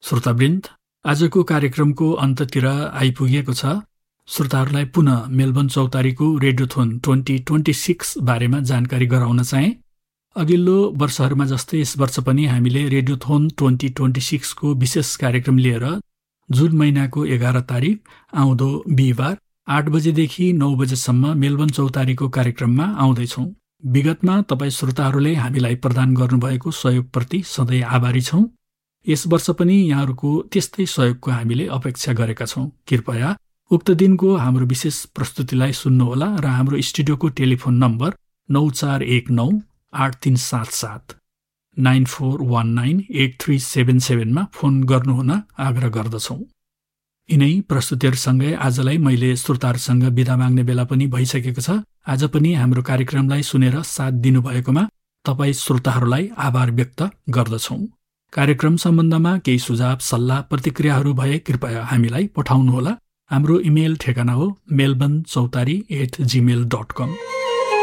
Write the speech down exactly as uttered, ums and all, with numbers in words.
श्रोतावृन्द, आजको कार्यक्रमको अन्ततिर आइपुगेको छ। श्रोताहरूलाई पुनः मेलबर्न चौतारीको रेडियोथोन ट्वेन्टी ट्वेन्टी सिक्स बारेमा जानकारी गराउन चाहे। अघिल्लो वर्षहरूमा जस्तै यस वर्ष पनि हामीले रेडियोथोन ट्वेन्टी ट्वेन्टी सिक्सको विशेष कार्यक्रम लिएर जुन महिनाको एघार तारिक आउँदो बिहिबार आठ बजेदेखि नौ बजेसम्म मेलबर्न चौतारीको कार्यक्रममा आउँदैछौँ। विगतमा तपाईँ श्रोताहरूले हामीलाई प्रदान गर्नुभएको सहयोगप्रति सधैँ आभारी छौँ। यस वर्ष पनि यहाँहरूको त्यस्तै सहयोगको हामीले अपेक्षा गरेका छौँ। कृपया उक्त दिनको हाम्रो विशेष प्रस्तुतिलाई सुन्नुहोला र हाम्रो स्टुडियोको टेलिफोन नम्बर नौ चार एक नौ आठ तीन सात सात nine four one nine at three seven सेभेनमा phone गर्नुहुन आग्रह गर्दछौँ। यिनै प्रस्तुतिहरूसँगै आजलाई मैले श्रोताहरूसँग बिदा माग्ने बेला पनि भइसकेको छ। आज पनि हाम्रो कार्यक्रमलाई सुनेर साथ दिनुभएकोमा तपाईँ श्रोताहरूलाई आभार व्यक्त गर्दछौँ। कार्यक्रम सम्बन्धमा केही सुझाव सल्लाह प्रतिक्रियाहरू भए कृपया हामीलाई पठाउनुहोला। हाम्रो इमेल ठेगाना हो मेलबर्न चौतारी एट जीमेल डट कम।